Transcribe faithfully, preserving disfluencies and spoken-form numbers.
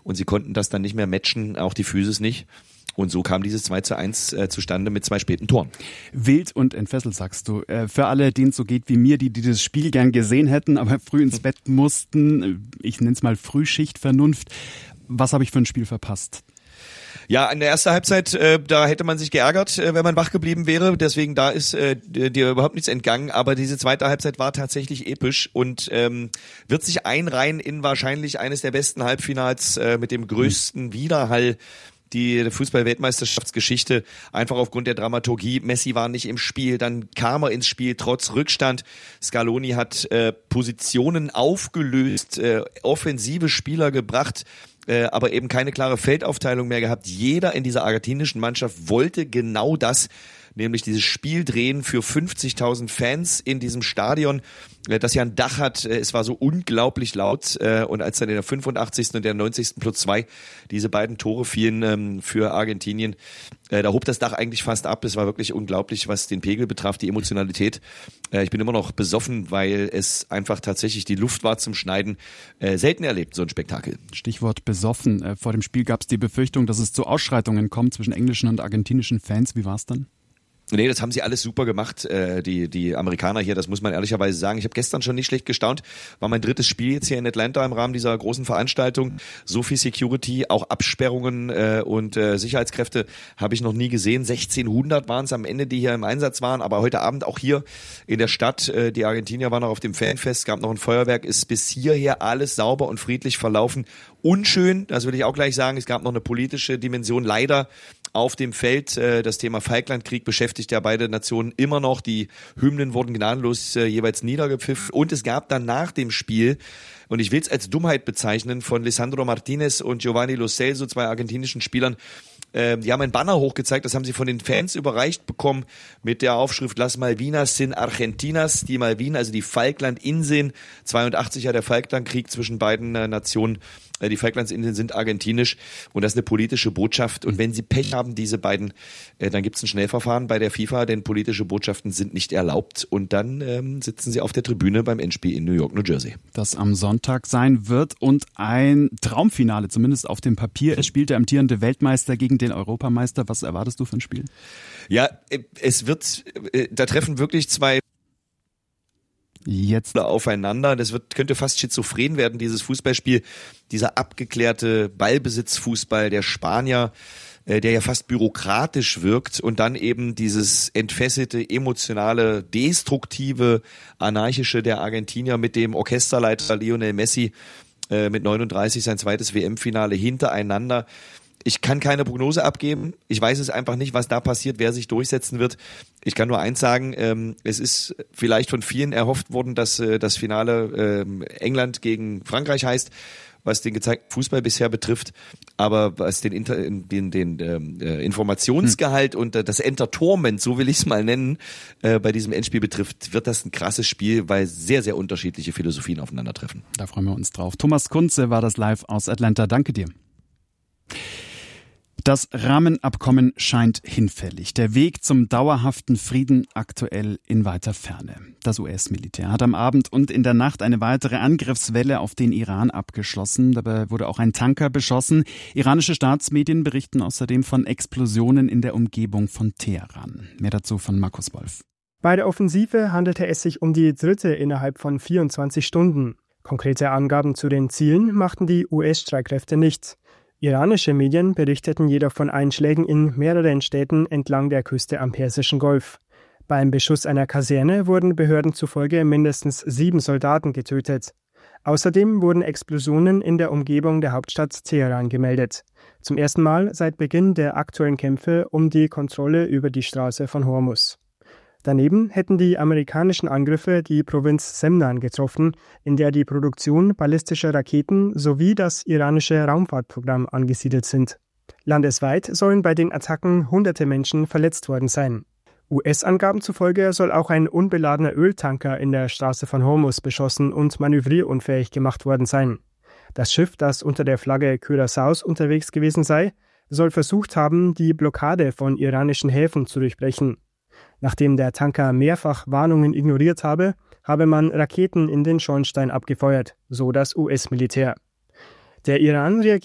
und sie konnten das dann nicht mehr matchen, auch die Physis nicht. Und so kam dieses zwei zu eins äh, zustande mit zwei späten Toren. Wild und entfesselt, sagst du. Äh, für alle, denen es so geht wie mir, die dieses Spiel gern gesehen hätten, aber früh ins Bett mussten, ich nenne es mal Frühschichtvernunft. Was habe ich für ein Spiel verpasst? Ja, in der ersten Halbzeit, äh, da hätte man sich geärgert, äh, wenn man wach geblieben wäre. Deswegen, da ist äh, dir überhaupt nichts entgangen. Aber diese zweite Halbzeit war tatsächlich episch und ähm, wird sich einreihen in wahrscheinlich eines der besten Halbfinals äh, mit dem größten Widerhall die Fußball-Weltmeisterschaftsgeschichte, einfach aufgrund der Dramaturgie. Messi war nicht im Spiel, dann kam er ins Spiel trotz Rückstand. Scaloni hat äh, Positionen aufgelöst, äh, offensive Spieler gebracht, äh, aber eben keine klare Feldaufteilung mehr gehabt. Jeder in dieser argentinischen Mannschaft wollte genau das, nämlich dieses Spiel drehen für fünfzigtausend Fans in diesem Stadion, das ja ein Dach hat. Es war so unglaublich laut und als dann in der fünfundachtzigsten und der neunzigsten plus zwei diese beiden Tore fielen für Argentinien, da hob das Dach eigentlich fast ab. Es war wirklich unglaublich, was den Pegel betraf, die Emotionalität. Ich bin immer noch besoffen, weil es einfach tatsächlich die Luft war zum Schneiden. Selten erlebt, so ein Spektakel. Stichwort besoffen. Vor dem Spiel gab es die Befürchtung, dass es zu Ausschreitungen kommt zwischen englischen und argentinischen Fans. Wie war es dann? Nee, das haben sie alles super gemacht, äh, die die Amerikaner hier, das muss man ehrlicherweise sagen. Ich habe gestern schon nicht schlecht gestaunt, war mein drittes Spiel jetzt hier in Atlanta im Rahmen dieser großen Veranstaltung. So viel Security, auch Absperrungen äh, und äh, Sicherheitskräfte habe ich noch nie gesehen. sechzehnhundert waren es am Ende, die hier im Einsatz waren, aber heute Abend auch hier in der Stadt. Äh, die Argentinier waren noch auf dem Fanfest, gab noch ein Feuerwerk, ist bis hierher alles sauber und friedlich verlaufen. Unschön, das will ich auch gleich sagen, es gab noch eine politische Dimension, leider auf dem Feld. Äh, das Thema Falklandkrieg beschäftigt ja beide Nationen immer noch. Die Hymnen wurden gnadenlos äh, jeweils niedergepfiffen. Und es gab dann nach dem Spiel, und ich will es als Dummheit bezeichnen, von Lisandro Martinez und Giovanni Lo Celso, zwei argentinischen Spielern, äh, die haben ein Banner hochgezeigt, das haben sie von den Fans überreicht bekommen mit der Aufschrift Las Malvinas sin Argentinas, die Malvinen, also die Falklandinseln. zweiundachtzig ja der Falklandkrieg zwischen beiden äh, Nationen. Die Falklandsinseln sind argentinisch und das ist eine politische Botschaft. Und wenn sie Pech haben, diese beiden, äh, dann gibt es ein Schnellverfahren bei der FIFA, denn politische Botschaften sind nicht erlaubt. Und dann ähm, sitzen sie auf der Tribüne beim Endspiel in New York, New Jersey. Das am Sonntag sein wird und ein Traumfinale, zumindest auf dem Papier. Es spielt der amtierende Weltmeister gegen den Europameister. Was erwartest du für ein Spiel? Ja, es wird, äh, da treffen wirklich zwei jetzt aufeinander. Das wird, könnte fast schizophren werden, dieses Fußballspiel. Dieser abgeklärte Ballbesitzfußball der Spanier, äh, der ja fast bürokratisch wirkt und dann eben dieses entfesselte, emotionale, destruktive, anarchische der Argentinier mit dem Orchesterleiter Lionel Messi äh, mit neununddreißig sein zweites W M-Finale hintereinander. Ich kann keine Prognose abgeben. Ich weiß es einfach nicht, was da passiert, wer sich durchsetzen wird. Ich kann nur eins sagen, ähm, es ist vielleicht von vielen erhofft worden, dass äh, das Finale ähm, England gegen Frankreich heißt, was den gezeigten Fußball bisher betrifft. Aber was den, Inter- den, den ähm, äh, Informationsgehalt hm. und äh, das Entertainment, so will ich es mal nennen, äh, bei diesem Endspiel betrifft, wird das ein krasses Spiel, weil sehr, sehr unterschiedliche Philosophien aufeinandertreffen. Da freuen wir uns drauf. Thomas Kunze war das live aus Atlanta. Danke dir. Das Rahmenabkommen scheint hinfällig. Der Weg zum dauerhaften Frieden aktuell in weiter Ferne. Das U S-Militär hat am Abend und in der Nacht eine weitere Angriffswelle auf den Iran abgeschlossen. Dabei wurde auch ein Tanker beschossen. Iranische Staatsmedien berichten außerdem von Explosionen in der Umgebung von Teheran. Mehr dazu von Markus Wolf. Bei der Offensive handelte es sich um die dritte innerhalb von vierundzwanzig Stunden. Konkrete Angaben zu den Zielen machten die U S-Streitkräfte nicht. Iranische Medien berichteten jedoch von Einschlägen in mehreren Städten entlang der Küste am Persischen Golf. Beim Beschuss einer Kaserne wurden Behörden zufolge mindestens sieben Soldaten getötet. Außerdem wurden Explosionen in der Umgebung der Hauptstadt Teheran gemeldet. Zum ersten Mal seit Beginn der aktuellen Kämpfe um die Kontrolle über die Straße von Hormuz. Daneben hätten die amerikanischen Angriffe die Provinz Semnan getroffen, in der die Produktion ballistischer Raketen sowie das iranische Raumfahrtprogramm angesiedelt sind. Landesweit sollen bei den Attacken hunderte Menschen verletzt worden sein. U S-Angaben zufolge soll auch ein unbeladener Öltanker in der Straße von Hormuz beschossen und manövrierunfähig gemacht worden sein. Das Schiff, das unter der Flagge Curaçaos unterwegs gewesen sei, soll versucht haben, die Blockade von iranischen Häfen zu durchbrechen. Nachdem der Tanker mehrfach Warnungen ignoriert habe, habe man Raketen in den Schornstein abgefeuert, so das U S-Militär. Der Iran reagiert